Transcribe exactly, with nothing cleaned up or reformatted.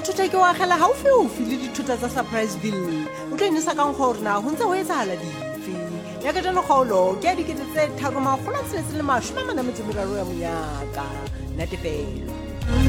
mothotha ke wa gela haufi-ufi le dithuta tsa Surpriseville o tlo inisa kang gore na ho ntse ho etsahala dife ya ka jalo kgaolo ke ya dikete tse tharo makgolo a tsheletse le mashome a mane a metso e meraro ya monyaka nnete fela